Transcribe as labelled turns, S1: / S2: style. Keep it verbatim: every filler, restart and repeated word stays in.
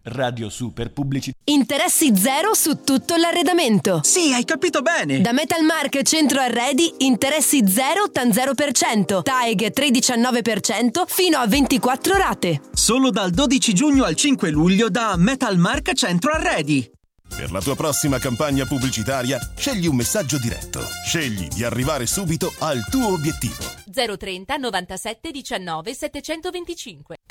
S1: Radio Super Pubblicità.
S2: Interessi zero su tutto l'arredamento.
S3: Sì, hai capito bene.
S2: Da Metalmark Centro Arredi, interessi zero tan zero per cento. T A E G tre virgola diciannove per cento fino a ventiquattro rate.
S3: Solo dal dodici giugno al cinque luglio da Metalmark Centro Arredi.
S4: Per la tua prossima campagna pubblicitaria, scegli un messaggio diretto. Scegli di arrivare subito al tuo obiettivo.
S5: zero trenta novantasette diciannove settecentoventicinque.